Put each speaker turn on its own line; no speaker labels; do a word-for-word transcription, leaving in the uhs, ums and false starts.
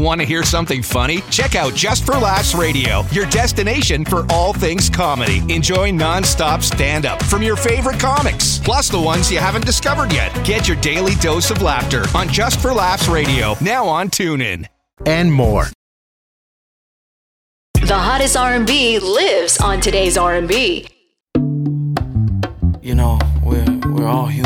Want to hear something funny? Check out Just for Laughs Radio, your destination for all things comedy. Enjoy non-stop stand-up from your favorite comics, plus the ones you haven't discovered yet. Get your daily dose of laughter on Just for Laughs Radio, now on TuneIn.
And more.
The hottest R and B lives on today's R and B.
You know, we're we're all human.